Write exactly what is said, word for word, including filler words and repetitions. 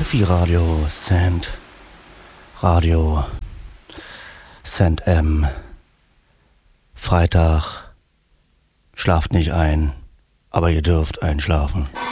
vier Radio Sand, Radio Sand M. Freitag, schlaft nicht ein, aber ihr dürft einschlafen.